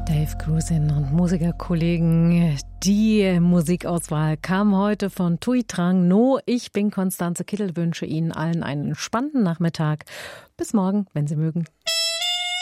Dave Grusin und Musikerkollegen. Die Musikauswahl kam heute von Thuy Trang No. Ich bin Konstanze Kittel, wünsche Ihnen allen einen entspannten Nachmittag. Bis morgen, wenn Sie mögen.